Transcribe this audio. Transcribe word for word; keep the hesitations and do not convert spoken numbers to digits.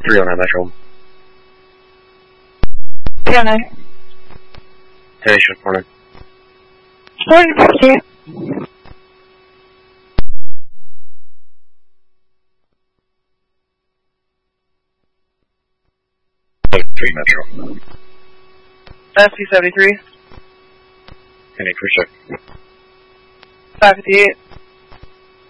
three oh nine Metro. three oh nine. Hey, short morning. Morning, fifty. three Metro. S C seventy-three. Any crew check. five fifty-eight.